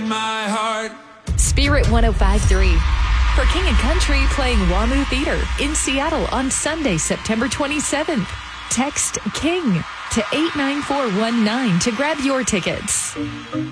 my heart. Spirit 105.3 for King and Country playing WAMU Theater in Seattle on Sunday, September 27th. Text KING to 89419 to grab your tickets.